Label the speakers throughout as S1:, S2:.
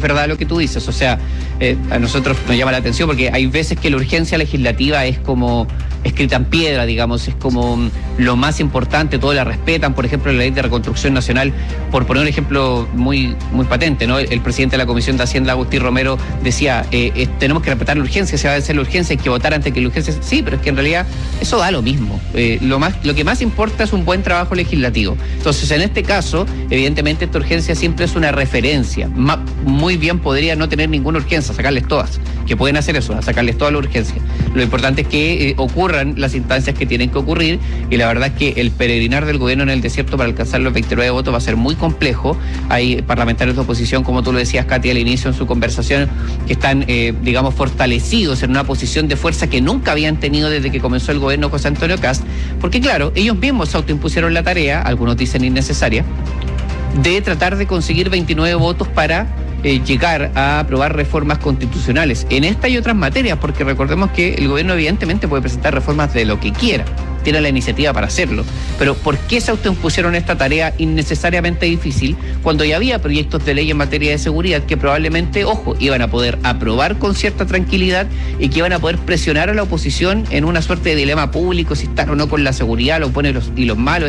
S1: verdad lo que tú dices, o sea, a nosotros nos llama la atención porque hay veces que la urgencia legislativa es como escrita en piedra, digamos, es como lo más importante, todos la respetan. Por ejemplo, la Ley de Reconstrucción Nacional, por poner un ejemplo muy patente, ¿no? El presidente de la Comisión de Hacienda, Agustín Romero, decía, tenemos que respetar la urgencia, se va a hacer la urgencia, hay que votar antes que la urgencia. Sí, pero es que en realidad eso da lo mismo. Lo que más importa es un buen trabajo legislativo. Entonces, en este caso, evidentemente, esta urgencia siempre es una referencia. Muy bien podría no tener ninguna urgencia, sacarles todas, que pueden hacer eso, sacarles toda la urgencia. Lo importante es que ocurran las instancias que tienen que ocurrir, y la verdad es que el peregrinar del gobierno en el desierto para alcanzar los 29 votos va a ser muy complejo. Hay parlamentarios de oposición, como tú lo decías, Katy, al inicio en su conversación, que están, digamos, fortalecidos en una posición de fuerza que nunca habían tenido desde que comenzó el gobierno José Antonio Kast, porque claro, ellos mismos se autoimpusieron la tarea, algunos dicen innecesaria, de tratar de conseguir 29 votos para llegar a aprobar reformas constitucionales en esta y otras materias, porque recordemos que el gobierno evidentemente puede presentar reformas de lo que quiera, tiene la iniciativa para hacerlo, pero ¿por qué se autoimpusieron esta tarea innecesariamente difícil cuando ya había proyectos de ley en materia de seguridad que probablemente, ojo, iban a poder aprobar con cierta tranquilidad y que iban a poder presionar a la oposición en una suerte de dilema público, si están o no con la seguridad, los buenos y los malos,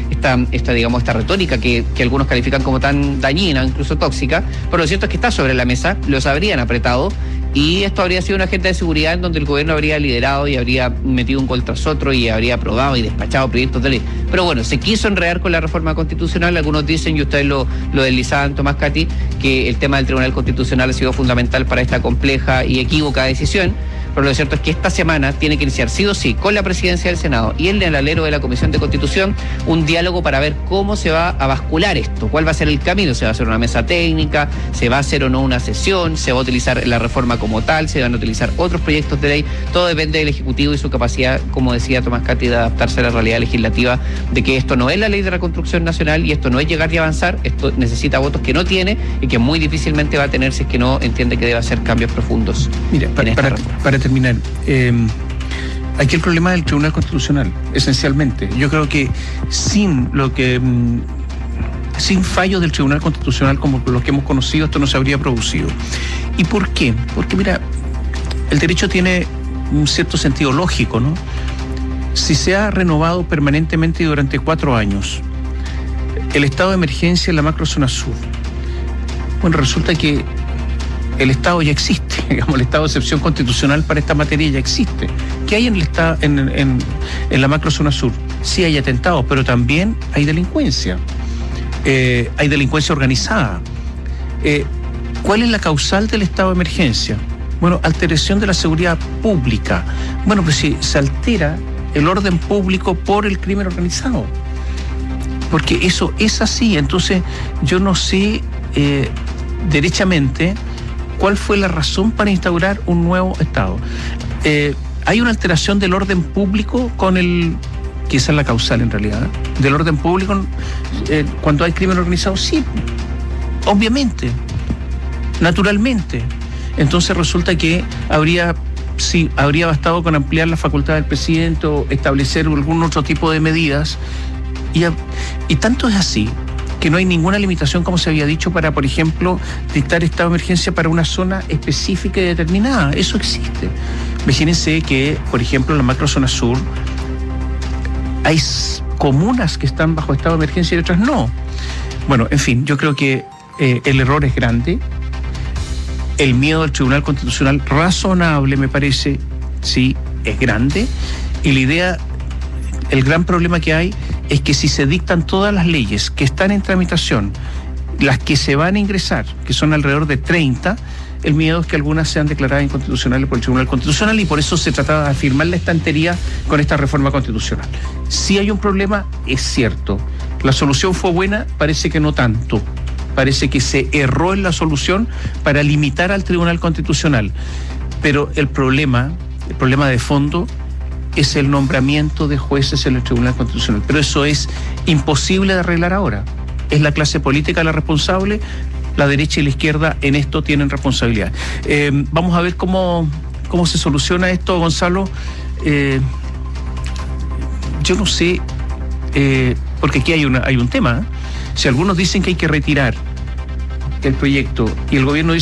S1: esta retórica que algunos califican como tan dañina, incluso tóxica, pero lo cierto es que está sobre la mesa, los habrían apretado, y esto habría sido una agenda de seguridad en donde el gobierno habría liderado y habría metido un gol tras otro y habría aprobado y despachado proyectos de ley. Pero bueno, se quiso enredar con la reforma constitucional. Algunos dicen, y ustedes lo deslizaban, Tomás, Katy, que el tema del Tribunal Constitucional ha sido fundamental para esta compleja y equívoca decisión. Pero lo cierto es que esta semana tiene que iniciar sí o sí con la presidencia del Senado y el alero de la Comisión de Constitución un diálogo para ver cómo se va a bascular esto, cuál va a ser el camino, se va a hacer una mesa técnica, se va a hacer o no una sesión, se va a utilizar la reforma como tal, se van a utilizar otros proyectos de ley, todo depende del Ejecutivo y su capacidad, como decía Tomás Katy, de adaptarse a la realidad legislativa, de que esto no es la Ley de Reconstrucción Nacional y esto no es llegar y avanzar, esto necesita votos que no tiene y que muy difícilmente va a tener si es que no entiende que debe hacer cambios profundos.
S2: Mira, para terminar, aquí el problema del Tribunal Constitucional, esencialmente. Yo creo que sin fallos del Tribunal Constitucional como los que hemos conocido, esto no se habría producido. ¿Y por qué? Porque mira, el derecho tiene un cierto sentido lógico, ¿no? Si se ha renovado permanentemente y durante 4 años el estado de emergencia en la macrozona sur, bueno, resulta que el Estado ya existe, digamos, el estado de excepción constitucional para esta materia ya existe. ¿Qué hay en la macrozona sur? Sí hay atentados, pero también hay delincuencia. Hay delincuencia organizada. ¿Cuál es la causal del estado de emergencia? Bueno, alteración de la seguridad pública. Bueno, pues si se altera el orden público por el crimen organizado. Porque eso es así. Entonces, yo no sé derechamente cuál fue la razón para instaurar un nuevo Estado. Hay una alteración del orden público que esa es la causal en realidad, del orden público cuando hay crimen organizado, sí, obviamente, naturalmente. Entonces resulta que habría bastado con ampliar la facultad del presidente o establecer algún otro tipo de medidas, y tanto es así que no hay ninguna limitación, como se había dicho, para, por ejemplo, dictar estado de emergencia para una zona específica y determinada. Eso existe. Imagínense que, por ejemplo, en la macrozona sur hay comunas que están bajo estado de emergencia y otras no. Bueno, en fin, yo creo que el error es grande. El miedo del Tribunal Constitucional, razonable, me parece, sí, es grande. Y la idea, el gran problema que hay es que si se dictan todas las leyes que están en tramitación, las que se van a ingresar, que son alrededor de 30, el miedo es que algunas sean declaradas inconstitucionales por el Tribunal Constitucional, y por eso se trataba de afirmar la estantería con esta reforma constitucional. Si hay un problema, es cierto. La solución fue buena, parece que no tanto. Parece que se erró en la solución para limitar al Tribunal Constitucional. Pero el problema de fondo es el nombramiento de jueces en el Tribunal Constitucional. Pero eso es imposible de arreglar ahora. Es la clase política la responsable, la derecha y la izquierda en esto tienen responsabilidad. Vamos a ver cómo se soluciona esto, Gonzalo. Yo no sé, porque aquí hay un tema. Si algunos dicen que hay que retirar el proyecto y el gobierno dice